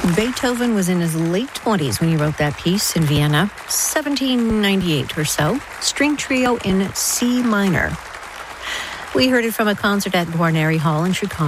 Beethoven was in his late 20s when he wrote that piece in Vienna, 1798 or so. String trio in C minor. We heard it from a concert at Guarneri Hall in Chicago.